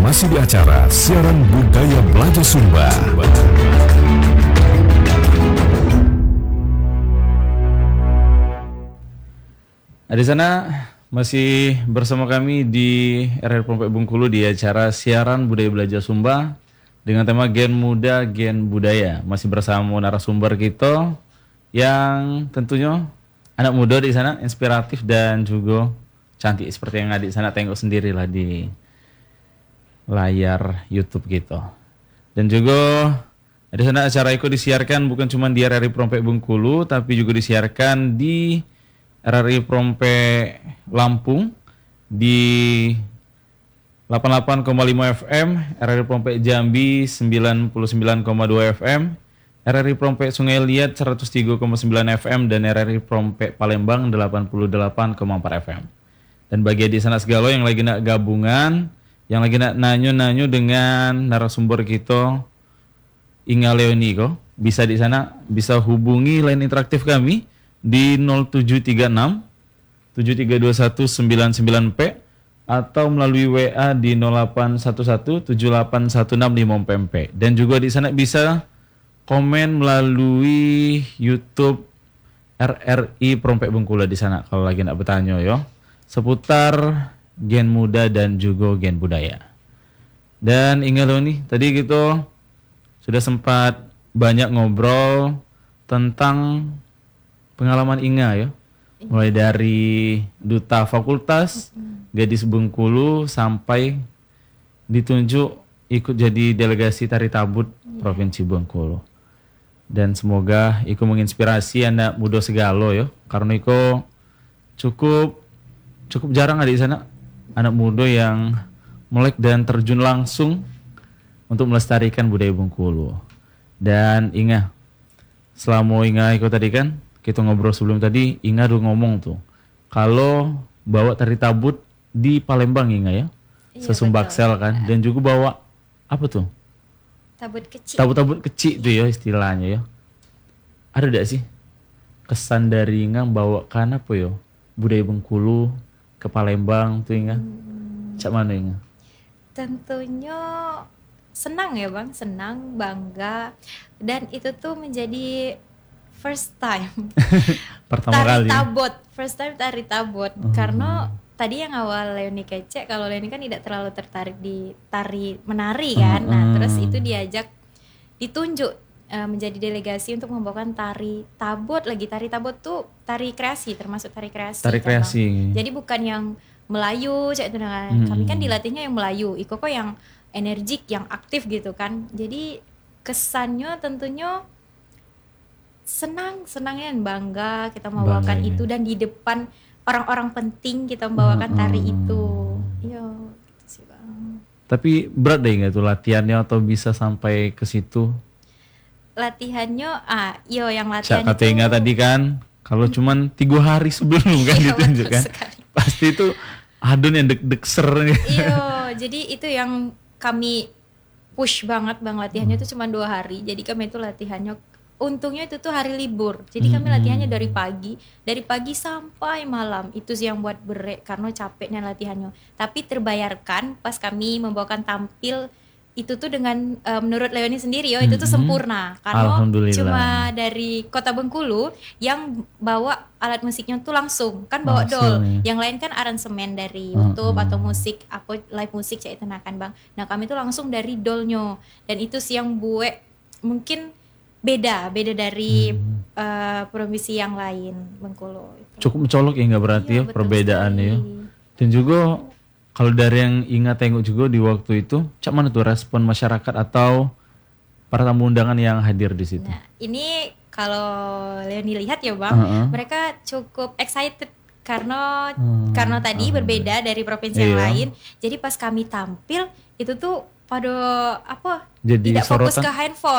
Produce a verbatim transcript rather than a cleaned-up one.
masih di acara Siaran Budaya Belajar Sumba. Nah, di sana masih bersama kami di R R Prompek Bengkulu di acara Siaran Budaya Belajar Sumba dengan tema Gen Muda, Gen Budaya. Masih bersama narasumber kita yang tentunya anak muda di sana, inspiratif dan juga cantik seperti yang adik sana tengok sendiri lah di layar YouTube kita. Dan juga di sana acara itu disiarkan bukan cuma di R R I Prompek Bengkulu, tapi juga disiarkan di R R I Prompek Lampung di delapan puluh delapan koma lima F M, R R I Prompek Jambi sembilan puluh sembilan koma dua F M, R R I Prompek Sungai Liat seratus tiga koma sembilan F M, dan R R I Prompek Palembang delapan puluh delapan koma empat F M. Dan bagi di sana segala yang lagi nak gabungan, yang lagi nak nanyo-nanyo dengan narasumber kita Inga Leoni kok, bisa di sana bisa hubungi line interaktif kami di nol tujuh tiga enam tujuh tiga dua satu sembilan sembilan P atau melalui W A di nol delapan satu satu tujuh delapan satu enam lima P M P. Dan juga di sana bisa komen melalui YouTube R R I Prompek Bengkulu di sana kalau lagi nak bertanya yo seputar gen muda dan juga gen budaya. Dan Inga Leoni, tadi kita sudah sempat banyak ngobrol tentang pengalaman Inga ya. Mulai dari duta fakultas Gadis Bengkulu sampai ditunjuk ikut jadi delegasi tari tabut Provinsi Bengkulu. Dan semoga itu menginspirasi anak muda segalo ya. Karena itu cukup cukup jarang ada di sana anak muda yang melek dan terjun langsung untuk melestarikan budaya Bengkulu. Dan Inga, selama Inga ikut tadi kan kita ngobrol sebelum tadi, Inga udah ngomong tuh kalau bawa tari tabut di Palembang Inga ya, iya, Sesumbaksel kan, dan juga bawa apa tuh? Tabut kecil. Tabut-tabut kecil tuh ya istilahnya ya. Ada gak sih kesan dari Inga bawa kan apa ya budaya Bengkulu ke Palembang tuh Inga? Hmm. Cak mana Inga? Tentunya senang ya Bang, senang, bangga, dan itu tuh menjadi first time pertama tari kali tabot, first time tari tabot. Hmm. Karena tadi yang awal Leoni kece, kalau Leoni kan tidak terlalu tertarik di tari menari kan. Hmm. Nah terus itu diajak ditunjuk uh, menjadi delegasi untuk membawakan tari tabot lagi. Tari tabot tuh tari kreasi, termasuk tari kreasi. Tari kreasi. Kan, jadi bukan yang Melayu, cak itu dengan hmm. kami kan dilatihnya yang Melayu. Iko kok yang energik, yang aktif gitu kan. Jadi kesannya tentunya senang, senangnya dan bangga kita membawakan bangga, itu ya. Dan di depan orang-orang penting kita membawakan tari hmm. itu. Iya, gitu sih Bang. Tapi berat deh nggak tuh latihannya atau bisa sampai ke situ? Latihannya, ah, yo yang latihan Cak, itu. Kata tadi kan, kalau hmm. cuman tiga hari sebelum kan ditunjukkan, pasti itu adun yang deg-deg ser. Iya, jadi itu yang kami push banget Bang, latihannya itu hmm. cuma dua hari. Jadi kami itu latihannya, untungnya itu tuh hari libur. Jadi kami latihannya dari pagi, dari pagi sampai malam. Itu sih yang buat berat karena capeknya latihannya. Tapi terbayarkan pas kami membawakan tampil itu tuh dengan uh, menurut Leoni sendiri yo itu tuh sempurna. Karena cuma dari Kota Bengkulu yang bawa alat musiknya tuh langsung kan bawa langsung, dol. Ya. Yang lain kan aransemen dari YouTube uh-huh. atau musik apa live musik cak itu nah kan Bang. Nah kami tuh langsung dari dolnya. Dan itu sih yang buat mungkin beda beda dari hmm. uh, provinsi yang lain Bengkulu itu. Cukup mencolok ya nggak berarti iya, ya perbedaannya ya. Dan juga kalau dari yang ingat tengok juga di waktu itu cak mana tuh respon masyarakat atau para tamu undangan yang hadir di situ? Nah ini kalau Leoni lihat ya Bang, uh-huh. mereka cukup excited karena hmm. karena tadi uh-huh. berbeda dari provinsi iya. yang lain. Jadi pas kami tampil itu tuh pada apa jadi tidak sorotan? Fokus ke handphone.